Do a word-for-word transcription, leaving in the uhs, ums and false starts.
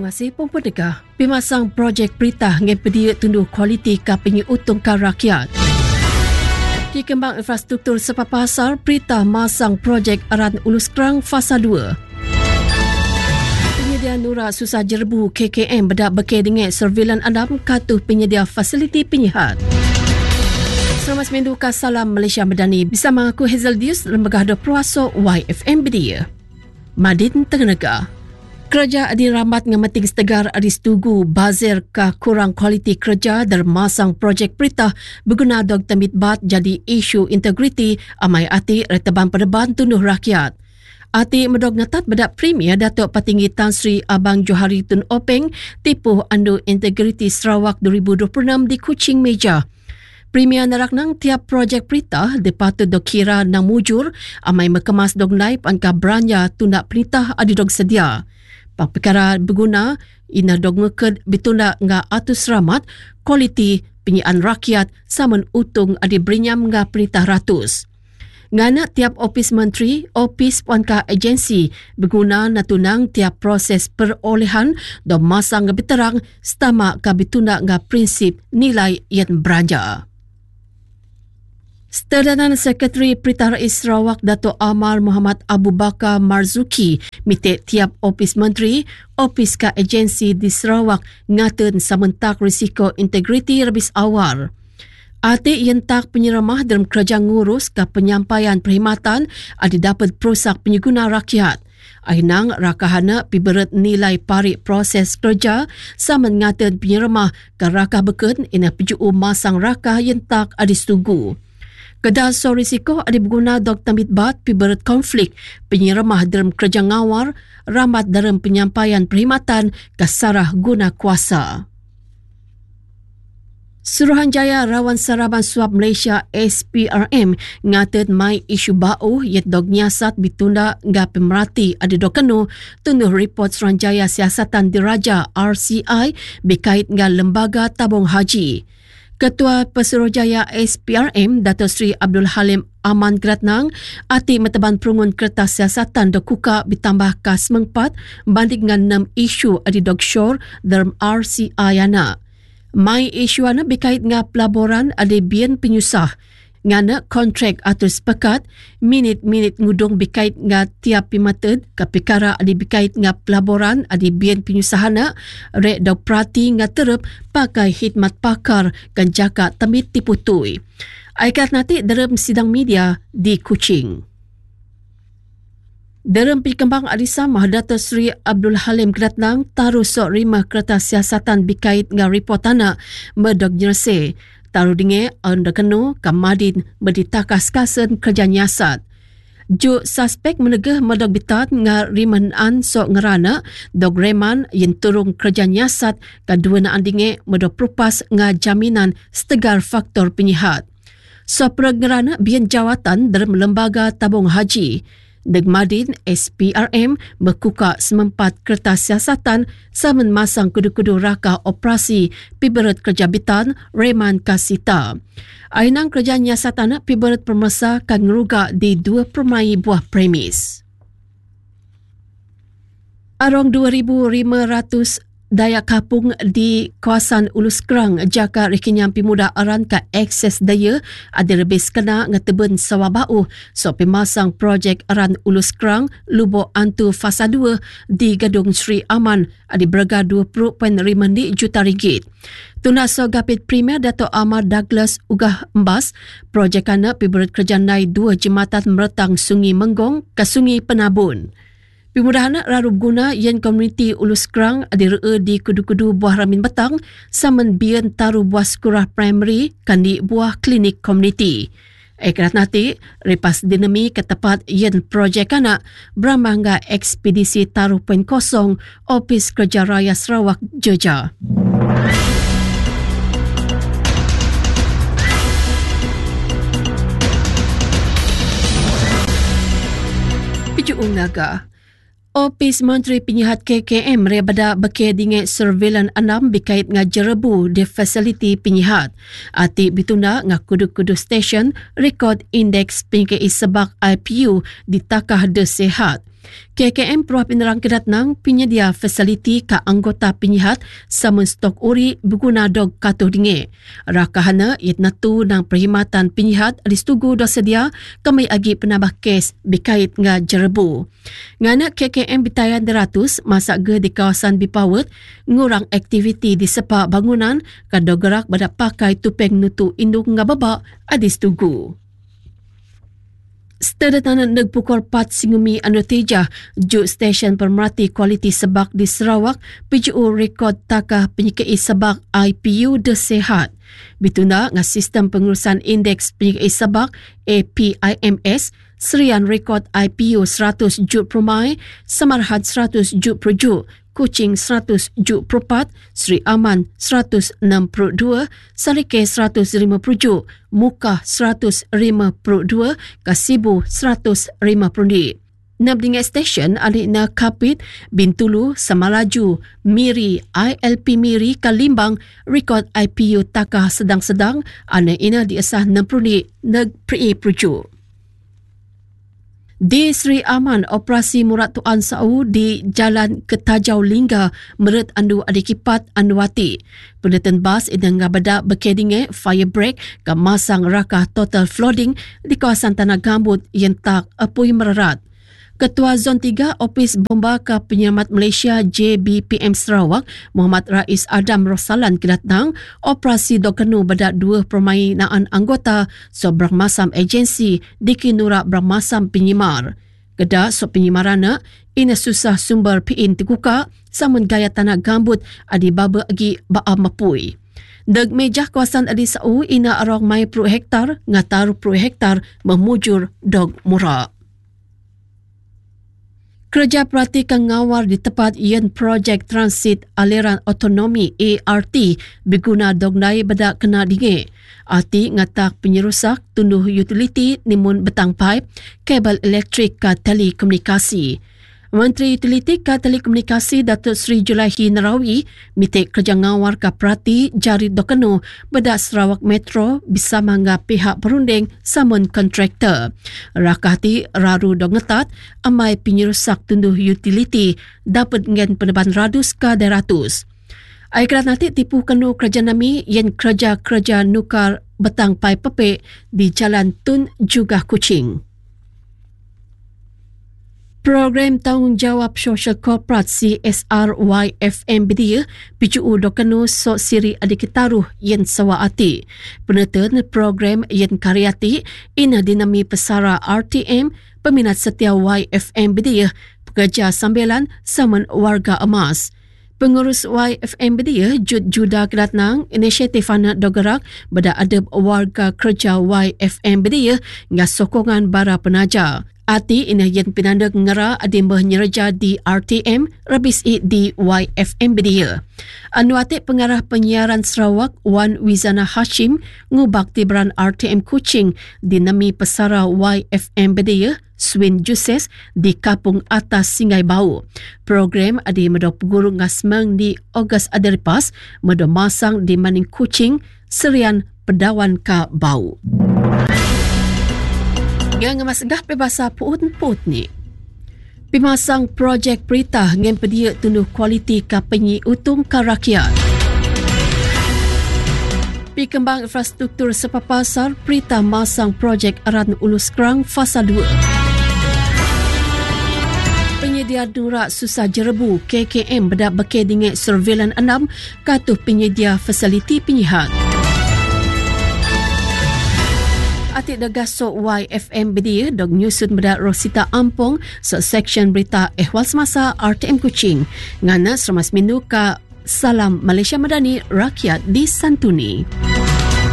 Terima kasih pendengar. Pimasang projek Perintah ngai pedia tunduh kualiti ka penyiutung ka rakyat. Di kembang infrastruktur sepa pasar, Perintah masang projek Aran Ulus Kerang Fasa dua. Penyedia Nura Susah Jerbu K K M bedak bekal dengan surveilan andam katuh penyedia fasiliti penyihat. Selamat seminggu ka Salam Malaysia Medani bisa mengaku Hazel Dius lembaga ada peruasa Y F M Bedia. Madin Terengganu. Kerja adi ramat ngamating setegar adi setuju bazir ka kurang kualiti kerja dan masang projek Perintah berguna dog temit bat jadi isu integriti amai ati reteban perdeban tunduh rakyat. Ati medog ngatat bedak Premier Datuk Patinggi Tan Sri Abang Johari Tun Openg tipuh andu integriti Sarawak dua ribu dua puluh enam di Kuching Meja. Premier narak nang tiap projek Perintah dipatut dok kira nang mujur amai mekemas dog naib angka beranja tundak Perintah adi dog sedia. Pak perkara berguna ina dog ngeked bitunda nga atus ramat kualiti penyian rakyat saman utung adi berinyam nga Perintah ratus. Ngana tiap opis menteri, opis puanka agensi berguna natunang tiap proses perolehan do masang nga biterang setama ka bitunda nga prinsip nilai yang beranja. Perdana Sekretari Perintah Rais Sarawak Dato' Amar Muhammad Abu Bakar Marzuki mitik tiap opis menteri, opis ka agensi di Sarawak ngaten sementak risiko integriti rebis awal. Ati yentak penyeramah dalam kerja ngurus ke penyampaian perkhidmatan ada dapat perusak penyeguna rakyat. Ainang rakahana piberet nilai parik proses kerja sama ngaten penyeramah ke rakah beken ina peju'u masang rakah yentak ada setuju. Kedah so risiko ada berguna dok tamit bat piberet konflik penyeremah dalam kerja ngawar ramat dalam penyampaian perkhidmatan kasarah guna kuasa. Suruhanjaya Rawan Saraban Suap Malaysia S P R M ngatet mai isu bau yet dog nyasat bitunda nga pemerhati ada dok kenu tunduh report Suruhanjaya Siasatan Diraja R C I berkait dengan lembaga tabung haji. Ketua Pesuruhjaya S P R M Dato' Sri Abdul Halim Aman Gratnang ati meteban perungun kertas siasatan do kuka ditambah kas mengpat banding dengan enam isu adi dog shore dalam R C I ana. Mai isu ana berkait dengan pelaburan adi bian penyusah ngana kontrak atau sepakat minit-minit ngudung berkait dengan tiap pimated ke perkara adi berkait dengan pelaburan adi bian penyusahana rek do perhati nga terep pakai khidmat pakar dan jaka temit tiputui. Aikat nanti dalam sidang media di Kuching. Dalam perkembang adisa Dato' Sri Abdul Halim Gratnang taruh sok rimah kertas siasatan berkait dengan report anak medog jersey. Taruh dinge anda kenu kamadin berditakas kasen kerja nyasat. Ju suspek menegah medog bitat nga rimanan sok ngerana dog reman yang turung kerja nyasat kadua na andinge medog perupas nga jaminan setegar faktor penyihat. So ngerana bian jawatan dalam lembaga tabung haji. Degmadin S P R M berkuka semempat kertas siasatan saman masang kudu-kudu raka operasi piberet kerja bitan Reman Kasita. Ainang kerja nyiasatan piberet permesa kan ngeruga di dua permai buah premis. Arong dua ribu lima ratus Dayak Kapung di kawasan Ulus Kerang jaka rekinyam pemuda aran ka akses daya ada lebih sekena ngeteben sawabau so pemasang projek aran Ulus Kerang Lubuk Antu Fasa dua di Gedung Sri Aman ada berharga dua puluh perpuluhan lima juta ringgit. Tuna so gapit Premier Dato' Amar Douglas Ugah Embas projek ana piberet kerja nai dua jembatan meretang Sungai Menggong ke Sungai Penabun. Pemudahan rarub guna yang komuniti Ulus Kerang adir di kudu-kudu buah ramin batang saman bian taru buah sekolah primary kan di buah klinik komuniti. Ekrat nanti, repas dinami ke tepat yang projek anak beramangga ekspedisi taruh poin kosong Opis Kerja Raya Sarawak Jeja. Piju Ungaga. Opis Menteri Penyihat K K M rebada bekal dengan surveilan enam berkait dengan jerebu di fasiliti penyihat. Ati bituna ngah kudu-kudu stesen rekod indeks pengkei sebak I P U di takah de sehat. K K M Peruah Penerang Kedatnang penyedia fasiliti ka anggota penyihat samun stok uri berguna dog katuh dingit. Rakahana iat natu nang perkhidmatan penyihat disetuju dah sedia kami agi penambah kes berkait dengan jerebu. Ngana K K M bitayan deratus masa ge di kawasan Bipawet ngurang aktiviti di sepak bangunan kado gerak pada pakai tupeng nutu induk ngababak adi setuju. Sedatanan neg pukul empat singumi anu tejah juk stesen pemerhati kualiti sebak di Sarawak P J U rekod takah penyikai sebak I P U Desehat. Bituna ngah sistem pengurusan indeks penyikai sebak A P I M S serian rekod I P U seratus juk permai, Samarhad seratus juk perjuk, Kuching seratus juk perempat, Sri Aman seratus enam puluh dua, Sarike seratus lima puluh juk, Mukah seratus lima puluh dua, Kasibu seratus lima puluh. Nabdingat stesen alikna Kapit, Bintulu, Samalaju, Miri, I L P Miri, Kalimbang, rekod I P U takah sedang-sedang, ane ina diasah enam puluh neg pri perjuk. Di Sri Aman, operasi Murad Tuan Sau di Jalan Ketajau Lingga meret andu adikipat anduati. Pendetan bas idang ngabada berkedinge fire break ke masang rakah total flooding di kawasan Tanah Gambut yang tak apui mererat. Ketua Zon tiga Opis Bomba ke Penyelamat Malaysia J B P M Sarawak Muhammad Rais Adam Rosalan kedatang operasi dokenu bedak dua permainaan anggota so bermasam agensi di Kinura bermasam penyimar. Kedak so penyimarana ina susah sumber piin terkuka samun gaya Tanah Gambut adi baba agi ba'a mapui. Deg mejah kawasan adi sau ina arong mai puluh hektar ngataru puluh hektar memujur dog murah. Kerja perhati ngawar di tempat ian projek transit aliran otonomi A R T berguna dognai bedak kena dinge. Arti ngatak penyerusak tunduh utiliti nimun betang pipe kabel elektrik ke telekomunikasi. Menteri Utiliti ke Telekomunikasi Datuk Seri Julaihi Narawi mitik kerja ngawar ke perhati jari dokenu bedak Sarawak Metro bisa mangga pihak perunding samun kontraktor. Rakahti raru dongetat amai penyerusak tunduh utiliti dapat ngen peneban radus ke deratus. Aikrat nanti tipu kenu kerja nami yang kerja-kerja nukar betang pai pepe di Jalan Tun juga Kuching. Program Tanggungjawab Sosial Korporat C S R Y F M B D P J U dokenu so siri adikitaruh yen sawaati. Peneten program yen karyati ina dinami pesara R T M peminat setia Y F M B D pekerja sambilan saman warga emas. Pengurus Y F M B D Jud Juda Kedatnang inisiatif anak dogerak beda adab warga kerja Y F M B D ngah sokongan bara penaja. Ati ina yen pinandag ngera adimbah nyereja di R T M rabis i di Y F M B D. Anu ati pengarah penyiaran Sarawak Wan Wizana Hashim ngubak tibran R T M Kuching di nami pesara Y F M B D Swin Juses di Kapung Atas Singai Bau. Program adi medok guru ngasmeng di Ogos Aderipas medok masang di Maning Kuching serian pedawan ka Bau. Yang masgah pebasa puut-puut ni. Pimasang projek perintah ngem pedia tunduh kualiti ka penyi utung ka rakyat. Pi kembang infrastruktur sepapasar perintah masang projek Aran Ulus Kerang fasa dua. Penyedia Nura Susah Jerebu K K M bedak beke dingit surveilan enam katuh penyedia fasiliti penyihat. Atik dagasok Y F M B D dog nyusun bedak Rosita Ampong so seksyen berita ehwal semasa R T M Kuching. Ngana seramas mindu ka Salam Malaysia Madani Rakyat disantuni.